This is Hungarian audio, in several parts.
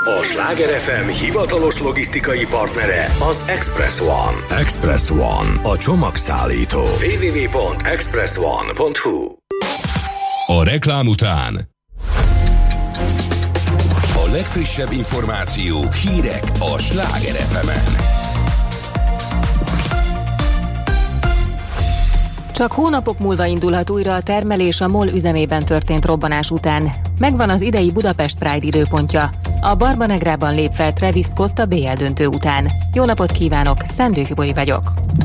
A Sláger FM hivatalos logisztikai partnere az Express One. Express One, a csomagszállító. www.expressone.hu. A reklám után a legfrissebb információk, hírek a Sláger FM-en. Csak hónapok múlva indulhat újra a termelés a MOL üzemében történt robbanás után. Megvan az idei Budapest Pride időpontja. A Barbanegrában lép fel Travis Scott a BL döntő után. Jó napot kívánok, Szendő Fibori vagyok.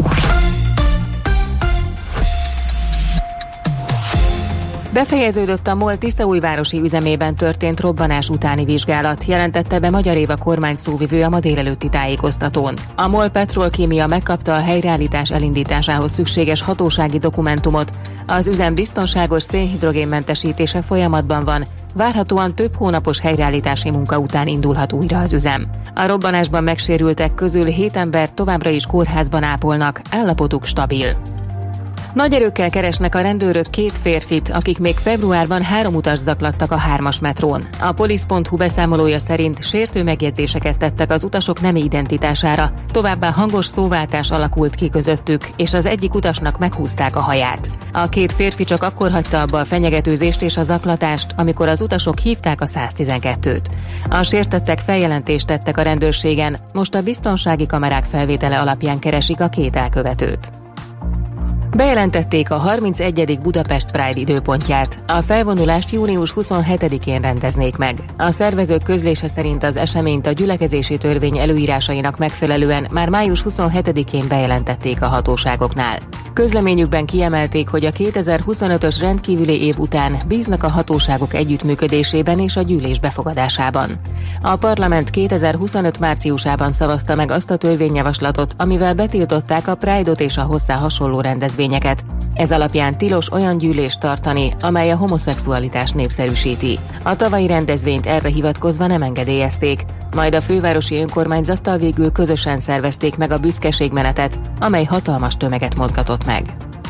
Befejeződött a MOL Tiszaújvárosi üzemében történt robbanás utáni vizsgálat, jelentette be Magyar Éva kormány szóvivő a ma délelőtti tájékoztatón. A MOL Petrolkémia megkapta a helyreállítás elindításához szükséges hatósági dokumentumot. Az üzem biztonságos szénhidrogénmentesítése folyamatban van, várhatóan több hónapos helyreállítási munka után indulhat újra az üzem. A robbanásban megsérültek közül 7 ember továbbra is kórházban ápolnak, állapotuk stabil. Nagy erőkkel keresnek a rendőrök 2 férfit, akik még februárban 3 utast zaklattak a 3-as metrón. A polisz.hu beszámolója szerint sértő megjegyzéseket tettek az utasok nemi identitására, továbbá hangos szóváltás alakult ki közöttük, és az egyik utasnak meghúzták a haját. A 2 férfi csak akkor hagyta abba a fenyegetőzést és a zaklatást, amikor az utasok hívták a 112-t. A sértettek feljelentést tettek a rendőrségen, most a biztonsági kamerák felvétele alapján keresik a 2 elkövetőt. Bejelentették a 31. Budapest Pride időpontját. A felvonulást június 27-én rendeznék meg. A szervezők közlése szerint az eseményt a gyülekezési törvény előírásainak megfelelően már május 27-én bejelentették a hatóságoknál. Közleményükben kiemelték, hogy a 2025-ös rendkívüli év után bíznak a hatóságok együttműködésében és a gyűlés befogadásában. A parlament 2025 márciusában szavazta meg azt a törvényjavaslatot, amivel betiltották a Pride-ot és a hozzá hasonló rendezvényeket. Ez alapján tilos olyan gyűlést tartani, amely a homoszexualitást népszerűsíti. A tavalyi rendezvényt erre hivatkozva nem engedélyezték, majd a fővárosi önkormányzattal végül közösen szervezték meg a büszkeségmenetet, amely hatalmas tömeget mozgatott meg.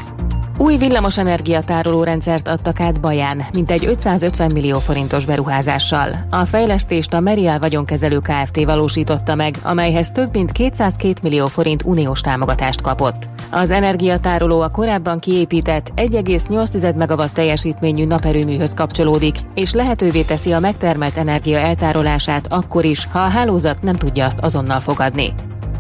Új villamosenergia tárolórendszert adtak át Baján, mintegy 550 millió forintos beruházással. A fejlesztést a Merial vagyonkezelő Kft. Valósította meg, amelyhez több mint 202 millió forint uniós támogatást kapott. Az energiatároló a korábban kiépített 1,8 megawatt teljesítményű naperőműhöz kapcsolódik, és lehetővé teszi a megtermelt energia eltárolását akkor is, ha a hálózat nem tudja azt azonnal fogadni.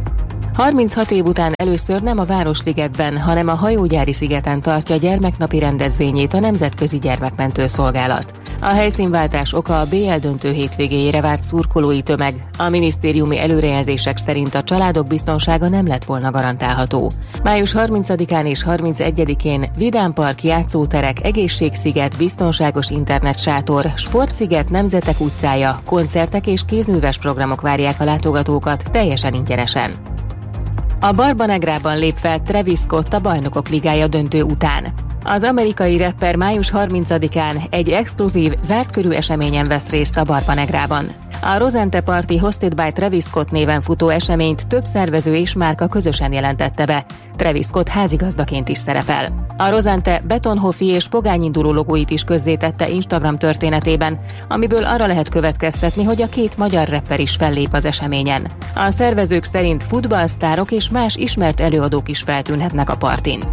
36 év után először nem a Városligetben, hanem a Hajógyári szigeten tartja gyermeknapi rendezvényét a Nemzetközi Gyermekmentő Szolgálat. A helyszínváltás oka a BL döntő hétvégéjére várt szurkolói tömeg. A minisztériumi előrejelzések szerint a családok biztonsága nem lett volna garantálható. Május 30-án és 31-én vidámpark, játszóterek, egészségsziget, biztonságos internetsátor, sportsziget, Nemzetek utcája, koncertek és kézműves programok várják a látogatókat teljesen ingyenesen. A Barbanegrában lép fel Travis Scott a Bajnokok Ligája döntő után. Az amerikai rapper május 30-án egy exkluzív, zártkörű eseményen vesz részt a Barbanegrában. A Rosente Party Hosted by Travis Scott néven futó eseményt több szervező és márka közösen jelentette be. Travis Scott házigazdaként is szerepel. A Rosente Betonhoffi és Pogányinduló logóit is közzétette Instagram történetében, amiből arra lehet következtetni, hogy a 2 magyar rapper is fellép az eseményen. A szervezők szerint futballsztárok és más ismert előadók is feltűnhetnek a partin.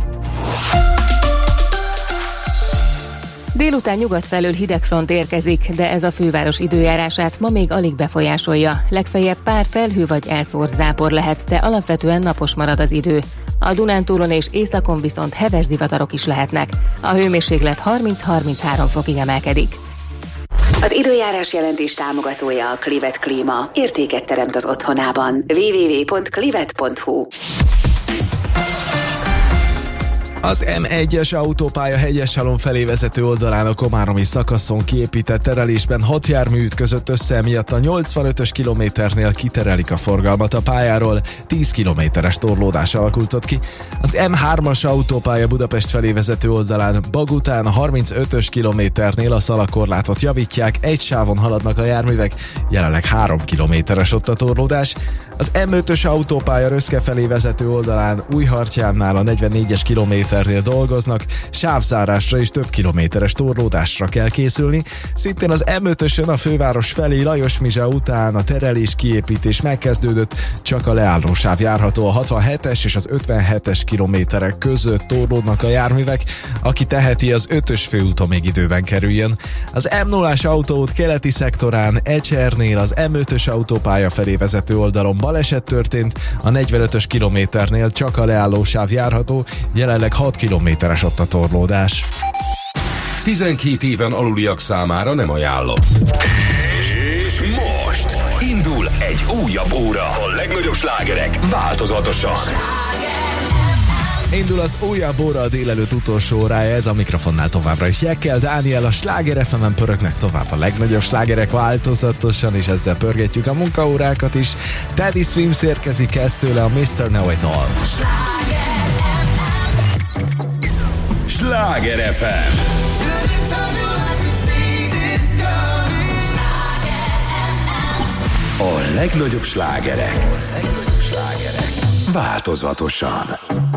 Délután nyugat felől hidegfront érkezik, de ez a főváros időjárását ma még alig befolyásolja. Legfeljebb pár felhő vagy elszórt zápor lehet, de alapvetően napos marad az idő. A Dunántúlon és északon viszont heves zivatarok is lehetnek. A hőmérséklet 30-33 fokig emelkedik. Az időjárás jelentés támogatója a Clivet Klíma. Értéket teremt az otthonában. www.clivet.hu. Az M1-es autópálya Hegyeshalom felé vezető oldalán a komáromi szakaszon kiépített terelésben 6 jármű ütközött össze, emiatt a 85-ös kilométernél kiterelik a forgalmat a pályáról, 10 kilométeres torlódás alakult ott ki. Az M3-as autópálya Budapest felé vezető oldalán Bag után a 35-ös kilométernél a szalagkorlátot javítják, egy sávon haladnak a járművek, jelenleg 3 kilométeres ott a torlódás. Az M5-ös autópálya Röszke felé vezető oldalán Újhartyánnál a 44-es kilométer kilométernél dolgoznak, sávzárásra és több kilométeres torlódásra kell készülni. Szintén az M5-ösön a főváros felé Lajos-Mizsa után a terelés kiépítés megkezdődött, csak a leállósáv járható. A 67-es és az 57-es kilométerek között torlódnak a járművek, aki teheti, az 5-ös főúton még időben kerüljön. Az M0-as autóút keleti szektorán Ecsernél az M5-ös autópálya felé vezető oldalon baleset történt, a 45-ös kilométernél csak a leállósáv járható, jelenleg 6 kilométeres ott a torlódás. 12 éven aluliak számára nem ajánlott. És most indul egy újabb óra. A legnagyobb slágerek változatosan. Indul az újabb óra, a délelőtt utolsó órája, ez a mikrofonnál továbbra is Jekkel Dániel, a Sláger FM-en pörögnek tovább a legnagyobb slágerek változatosan, és ezzel pörgetjük a munkaórákat is. Teddy Swims érkezik, ez tőle a Mr. Know It All. Sláger FM. A legnagyobb slágerek változatosan.